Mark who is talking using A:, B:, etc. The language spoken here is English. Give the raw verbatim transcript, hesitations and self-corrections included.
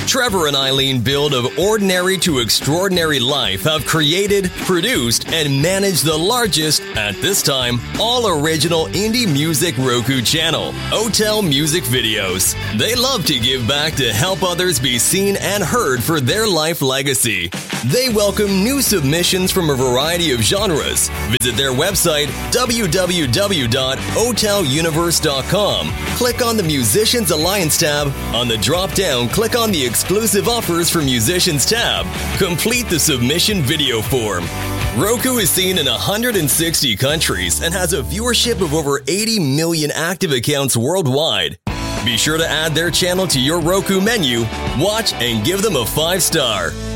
A: Trevor and Eileen build of ordinary to extraordinary life have created, produced, and managed the largest, at this time, all-original indie music Roku channel, Hotel Music Videos. They love to give back to help others be seen and heard for their life legacy. They welcome new submissions from a variety of genres. Visit their website, w w w dot hotel universe dot com. Click on the Musicians Alliance tab. On the drop-down, click on the Exclusive Offers for Musicians tab. Complete the submission video form. Roku is seen in one hundred sixty countries and has a viewership of over eighty million active accounts worldwide. Be sure to add their channel to your Roku menu, watch, and give them a five star.